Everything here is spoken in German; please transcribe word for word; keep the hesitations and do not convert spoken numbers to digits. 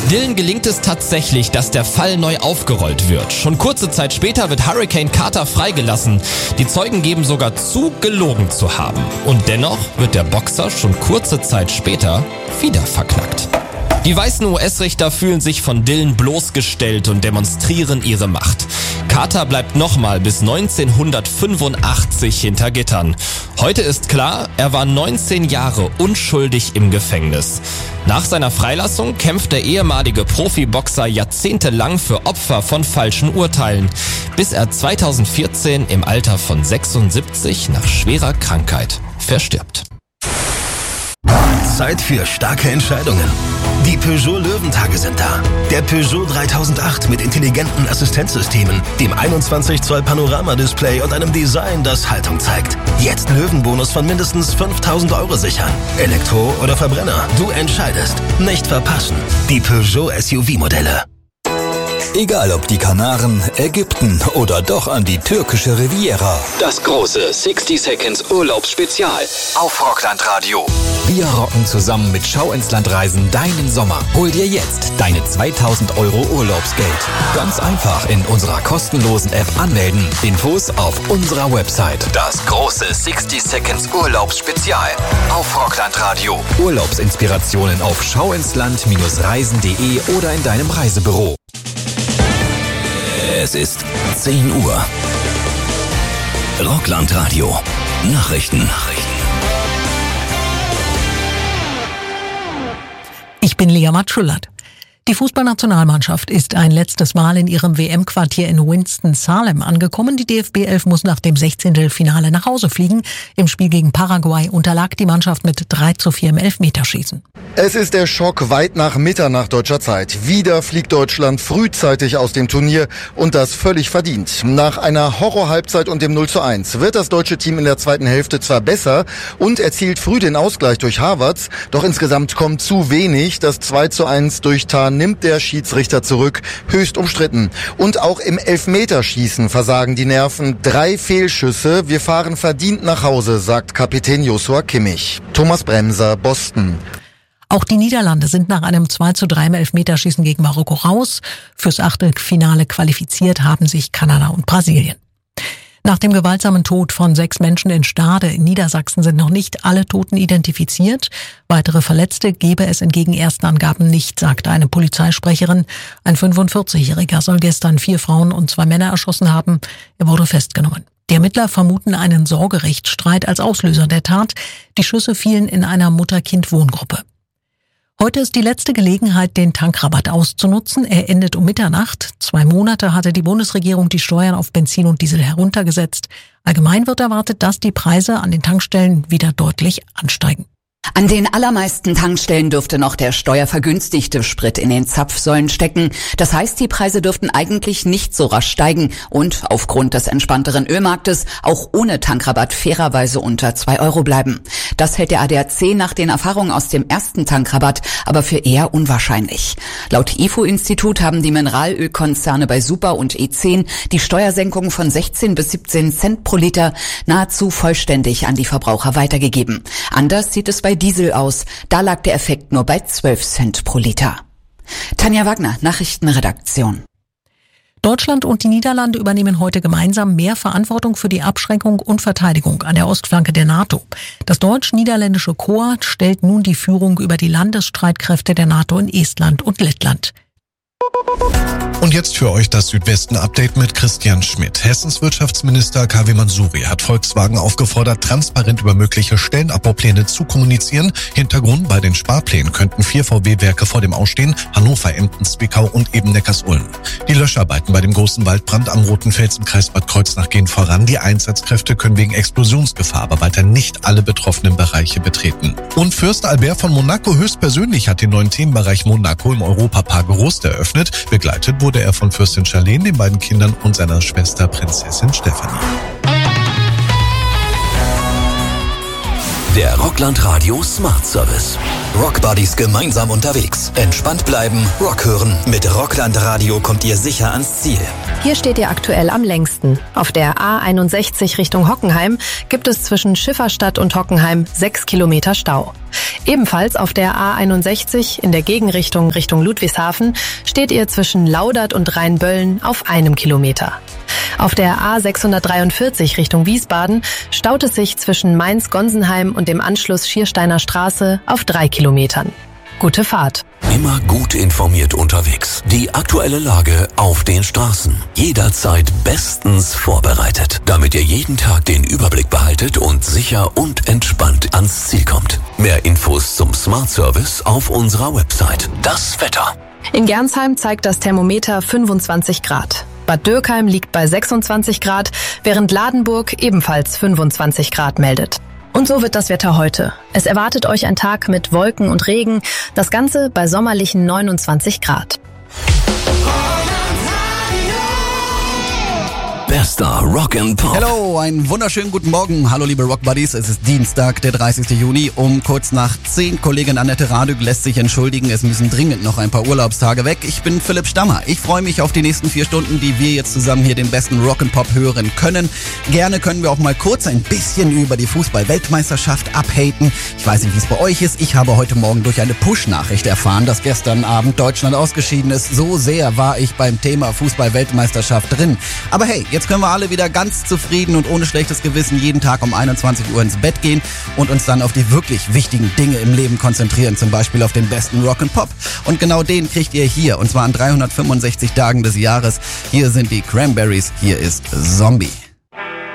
Dylan gelingt es tatsächlich, dass der Fall neu aufgerollt wird. Schon kurze Zeit später wird Hurricane Carter freigelassen. Die Zeugen geben sogar zu, gelogen zu haben. Und dennoch wird der Boxer schon kurze Zeit später wieder verknackt. Die weißen U S-Richter fühlen sich von Dylan bloßgestellt und demonstrieren ihre Macht. Carter bleibt nochmal bis neunzehnhundertfünfundachtzig hinter Gittern. Heute ist klar, er war neunzehn Jahre unschuldig im Gefängnis. Nach seiner Freilassung kämpft der ehemalige Profiboxer jahrzehntelang für Opfer von falschen Urteilen, bis er zweitausendvierzehn im Alter von sechsundsiebzig nach schwerer Krankheit verstirbt. Zeit für starke Entscheidungen. Die Peugeot Löwentage sind da. Der Peugeot dreitausendacht mit intelligenten Assistenzsystemen, dem einundzwanzig Zoll Panoramadisplay und einem Design, das Haltung zeigt. Jetzt Löwenbonus von mindestens fünftausend Euro sichern. Elektro oder Verbrenner, du entscheidest. Nicht verpassen. Die Peugeot S U V-Modelle. Egal ob die Kanaren, Ägypten oder doch an die türkische Riviera. Das große sixty Seconds Urlaubsspezial auf Rockland Radio. Wir rocken zusammen mit Schau ins Land Reisen deinen Sommer. Hol dir jetzt deine zweitausend Euro Urlaubsgeld. Ganz einfach in unserer kostenlosen App anmelden. Infos auf unserer Website. Das große sixty Seconds Urlaubsspezial auf Rockland Radio. Urlaubsinspirationen auf schauinsland Reisen punkt de oder in deinem Reisebüro. Es ist zehn Uhr. Rockland Radio. Nachrichten. Nachrichten. Ich bin Lea Matschulat. Die Fußballnationalmannschaft ist ein letztes Mal in ihrem W M-Quartier in Winston-Salem angekommen. Die D F B elf muss nach dem Sechzehntelfinale nach Hause fliegen. Im Spiel gegen Paraguay unterlag die Mannschaft mit drei zu vier im Elfmeterschießen. Es ist der Schock weit nach Mitternacht deutscher Zeit. Wieder fliegt Deutschland frühzeitig aus dem Turnier und das völlig verdient. Nach einer Horror-Halbzeit und dem null zu eins wird das deutsche Team in der zweiten Hälfte zwar besser und erzielt früh den Ausgleich durch Havertz, doch insgesamt kommt zu wenig. Das zwei zu eins durch Tarn nimmt der Schiedsrichter zurück, höchst umstritten. Und auch im Elfmeterschießen versagen die Nerven. Drei Fehlschüsse, wir fahren verdient nach Hause, sagt Kapitän Joshua Kimmich. Thomas Bremser, Boston. Auch die Niederlande sind nach einem zwei zu drei im Elfmeterschießen gegen Marokko raus. Fürs Achtelfinale qualifiziert haben sich Kanada und Brasilien. Nach dem gewaltsamen Tod von sechs Menschen in Stade in Niedersachsen sind noch nicht alle Toten identifiziert. Weitere Verletzte gebe es entgegen ersten Angaben nicht, sagte eine Polizeisprecherin. Ein fünfundvierzigjähriger soll gestern vier Frauen und zwei Männer erschossen haben. Er wurde festgenommen. Die Ermittler vermuten einen Sorgerechtsstreit als Auslöser der Tat. Die Schüsse fielen in einer Mutter-Kind-Wohngruppe. Heute ist die letzte Gelegenheit, den Tankrabatt auszunutzen. Er endet um Mitternacht. Zwei Monate hatte die Bundesregierung die Steuern auf Benzin und Diesel heruntergesetzt. Allgemein wird erwartet, dass die Preise an den Tankstellen wieder deutlich ansteigen. An den allermeisten Tankstellen dürfte noch der steuervergünstigte Sprit in den Zapfsäulen stecken. Das heißt, die Preise dürften eigentlich nicht so rasch steigen und aufgrund des entspannteren Ölmarktes auch ohne Tankrabatt fairerweise unter zwei Euro bleiben. Das hält der A D A C nach den Erfahrungen aus dem ersten Tankrabatt aber für eher unwahrscheinlich. Laut I F O-Institut haben die Mineralölkonzerne bei Super und E zehn die Steuersenkung von sechzehn bis siebzehn Cent pro Liter nahezu vollständig an die Verbraucher weitergegeben. Anders sieht es bei Diesel aus. Da lag der Effekt nur bei zwölf Cent pro Liter. Tanja Wagner, Nachrichtenredaktion. Deutschland und die Niederlande übernehmen heute gemeinsam mehr Verantwortung für die Abschreckung und Verteidigung an der Ostflanke der NATO. Das deutsch-niederländische Korps stellt nun die Führung über die Landesstreitkräfte der NATO in Estland und Lettland. Und jetzt für euch das Südwesten-Update mit Christian Schmidt. Hessens Wirtschaftsminister K W Mansouri hat Volkswagen aufgefordert, transparent über mögliche Stellenabbaupläne zu kommunizieren. Hintergrund: bei den Sparplänen könnten vier V W-Werke vor dem Ausstehen: Hannover, Emden, Zwickau und eben Neckarsulm. Die Löscharbeiten bei dem großen Waldbrand am Roten Fels im Kreis Bad Kreuznach gehen voran. Die Einsatzkräfte können wegen Explosionsgefahr aber weiter nicht alle betroffenen Bereiche betreten. Und Fürst Albert von Monaco höchstpersönlich hat den neuen Themenbereich Monaco im Europapark Rost eröffnet. Begleitet wurde er von Fürstin Charlene, den beiden Kindern und seiner Schwester Prinzessin Stefanie. Der Rockland Radio Smart Service. Rockbuddies gemeinsam unterwegs. Entspannt bleiben, Rock hören. Mit Rockland Radio kommt ihr sicher ans Ziel. Hier steht ihr aktuell am längsten. Auf der A einundsechzig Richtung Hockenheim gibt es zwischen Schifferstadt und Hockenheim sechs Kilometer Stau. Ebenfalls auf der A einundsechzig in der Gegenrichtung Richtung Ludwigshafen steht ihr zwischen Laudert und Rheinböllen auf einem Kilometer. Auf der A sechshundertdreiundvierzig Richtung Wiesbaden staut es sich zwischen Mainz-Gonsenheim und dem Anschluss Schiersteiner Straße auf drei Kilometern. Gute Fahrt. Immer gut informiert unterwegs. Die aktuelle Lage auf den Straßen. Jederzeit bestens vorbereitet, damit ihr jeden Tag den Überblick behaltet und sicher und entspannt ans Ziel kommt. Mehr Infos zum Smart Service auf unserer Website. Das Wetter. In Gernsheim zeigt das Thermometer fünfundzwanzig Grad. Bad Dürkheim liegt bei sechsundzwanzig Grad, während Ladenburg ebenfalls fünfundzwanzig Grad meldet. Und so wird das Wetter heute. Es erwartet euch ein Tag mit Wolken und Regen, das Ganze bei sommerlichen neunundzwanzig Grad. Bester Rock'n'Pop. Hallo, einen wunderschönen guten Morgen. Hallo liebe Rock-Buddies, es ist Dienstag, der dreißigsten Juni, um kurz nach zehn. Kollegin Annette Radück lässt sich entschuldigen, es müssen dringend noch ein paar Urlaubstage weg. Ich bin Philipp Stammer. Ich freue mich auf die nächsten vier Stunden, die wir jetzt zusammen hier den besten Rock'n'Pop hören können. Gerne können wir auch mal kurz ein bisschen über die Fußball-Weltmeisterschaft abhaten. Ich weiß nicht, wie es bei euch ist. Ich habe heute Morgen durch eine Push-Nachricht erfahren, dass gestern Abend Deutschland ausgeschieden ist. So sehr war ich beim Thema Fußball-Weltmeisterschaft drin. Aber hey, jetzt können wir alle wieder ganz zufrieden und ohne schlechtes Gewissen jeden Tag um einundzwanzig Uhr ins Bett gehen und uns dann auf die wirklich wichtigen Dinge im Leben konzentrieren, zum Beispiel auf den besten Rock'n'Pop. Und genau den kriegt ihr hier, und zwar an dreihundertfünfundsechzig Tagen des Jahres. Hier sind die Cranberries, hier ist Zombie.